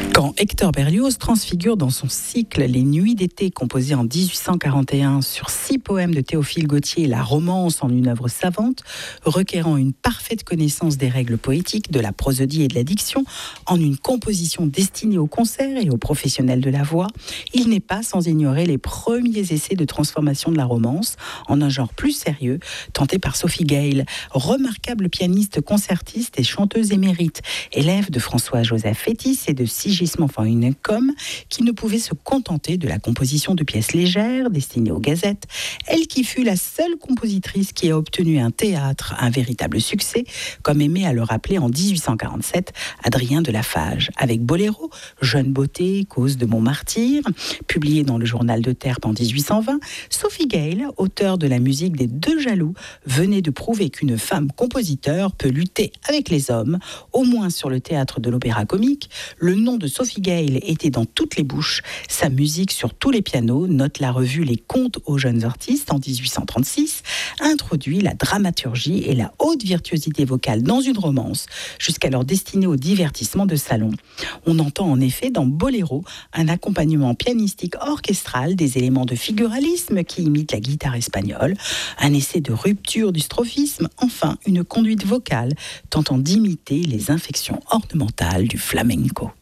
Quand Hector Berlioz transfigure dans son cycle Les Nuits d'été, composé en 1841 sur 6 poèmes de Théophile Gautier, la romance en une œuvre savante, requérant une parfaite connaissance des règles poétiques, de la prosodie et de la diction, en une composition destinée aux concerts et aux professionnels de la voix, il n'est pas sans ignorer les premiers essais de transformation de la romance en un genre plus sérieux, tenté par Sophie Gale, remarquable pianiste, concertiste et chanteuse émérite, élève de François-Joseph Fétis et de Sigismond van Hunecom, qui ne pouvait se contenter de la composition de pièces légères destinées aux gazettes, elle qui fut la seule compositrice qui a obtenu un théâtre, un véritable succès, comme aimait à le rappeler en 1847 Adrien de Lafage, avec Boléro, Jeune beauté, cause de mon martyre, publié dans le journal de Terpe en 1820, Sophie Gale, auteure de la musique des Deux Jaloux, venait de prouver qu'une femme compositeur peut lutter avec les hommes, au moins sur le théâtre de l'opéra comique. Le nom de Sophie Gale était dans toutes les bouches, sa musique sur tous les pianos, note la revue Les Contes aux jeunes artistes en 1836, introduit la dramaturgie et la haute virtuosité vocale dans une romance, jusqu'alors destinée au divertissement de salon. On entend en effet dans Boléro un accompagnement pianistique orchestral, des éléments de figuralisme qui imitent la guitare espagnole, un essai de rupture du strophisme, enfin une conduite vocale tentant d'imiter les inflexions ornementales du flamenco.